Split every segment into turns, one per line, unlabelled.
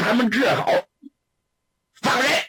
他们治好，放人！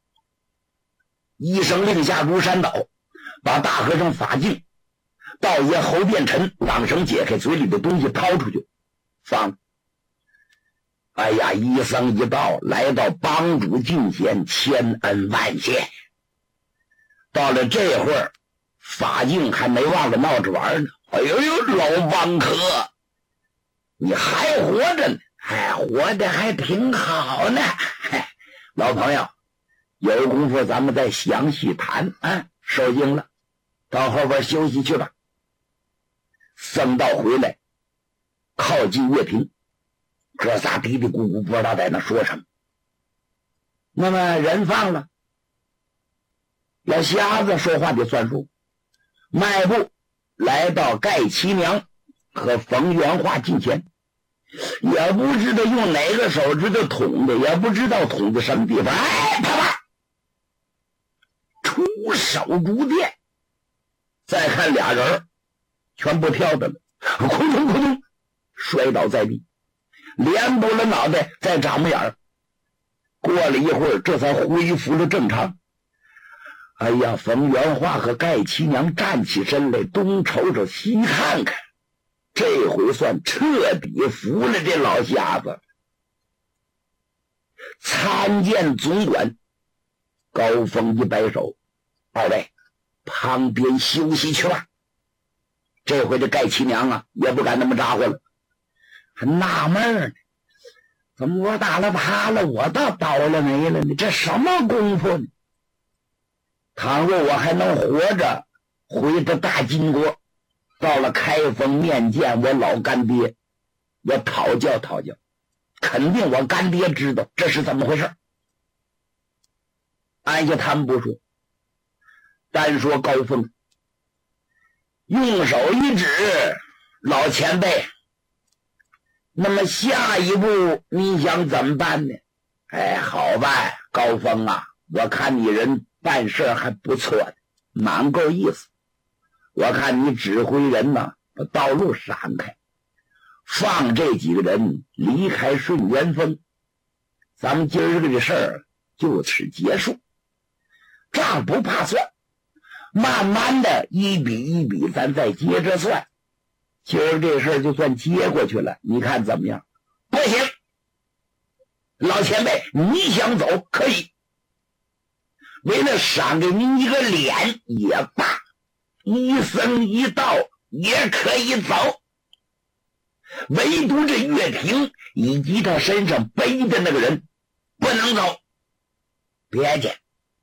一声令下如山倒，把大和尚法净、道爷侯变臣朗声解开嘴里的东西掏出去，放。哎呀，一僧一道来到帮主近前，千恩万谢。到了这会儿，法净还没忘了闹着玩呢。哎呦呦，老帮客，你还活着呢，活得还挺好呢。老朋友，有功夫咱们再详细谈啊。受惊了，到后边休息去吧。僧道回来，靠近月平，哥仨嘀嘀咕咕，不知道在那说什么。那么人放了，老瞎子说话得算数，迈步来到盖七娘和冯元化近前，也不知道用哪个手指头捅的，也不知道捅的什么地方，啪啪，出手如电。再看俩人全不跳的了，扑通扑通摔倒在地，连不了脑袋，再眨巴眼儿。过了一会儿，这才恢复了正常。哎呀，冯元化和盖七娘站起身来，东瞅瞅西看看，这回算彻底服了这老瞎子。参见总管。高峰一摆手，二位旁边休息去吧。这回这盖七娘啊也不敢那么咋呼了，还纳闷呢，怎么我打了他了，我倒倒了霉了呢？这什么功夫呢？倘若我还能活着回到大金国，到了开封面见我老干爹，我讨教讨教，肯定我干爹知道这是怎么回事。按下他们不说，单说高峰，用手一指，老前辈，那么下一步你想怎么办呢？好办，高峰啊，我看你人办事还不错的，蛮够意思。我看你指挥人呢，把道路闪开，放这几个人离开顺元峰，咱们今儿个这事儿就此结束。账不怕算，慢慢的一笔一笔咱再接着算。今儿这事儿就算接过去了，你看怎么样？不行，老前辈，你想走可以，为了赏给您一个脸也罢，一僧一道也可以走，唯独这岳平以及他身上背的那个人不能走。别介，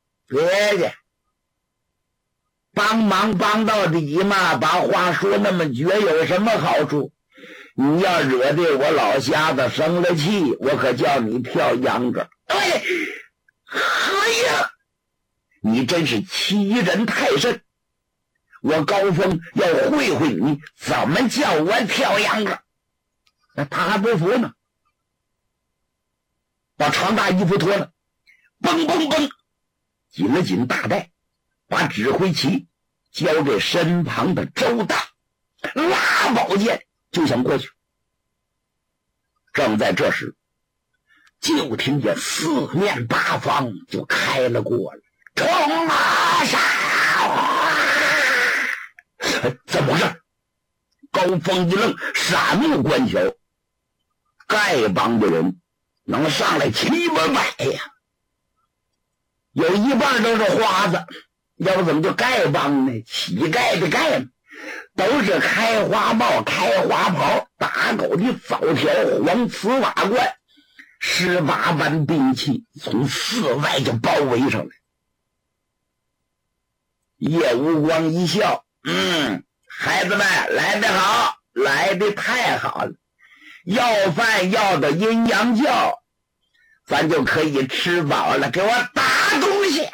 帮忙帮到底嘛，把话说那么绝有什么好处？你要惹得我老瞎子生了气，我可叫你跳秧歌。哎呀，你真是欺人太甚！我高峰要会会你怎么叫我跳秧歌。那他还不服呢，把长大衣服脱了，嘣嘣嘣紧了紧大带，把指挥旗交给身旁的周大，拉宝剑就想过去。正在这时，就听见四面八方就开了过来，冲啊杀啊！怎么回事？高峰一愣，闪目观瞧，丐帮的人能上来700-800呀，有一半都是花子，要不怎么就丐帮呢？乞丐的丐呢，都是开花帽、开花袍，打狗的枣条、黄瓷瓦罐，18般兵器从四外就包围上来。叶无光一笑，孩子们来得好，来得太好了，要饭要到阴阳教，咱就可以吃饱了，给我打东西。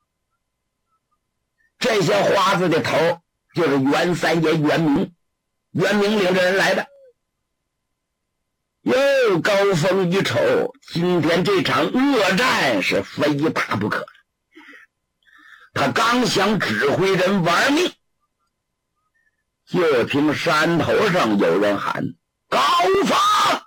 这些花子的头就是袁三爷袁明领着人来的。哟，高峰一瞅，今天这场恶战是非打不可。他刚想指挥人玩命，就听山头上有人喊：高峰！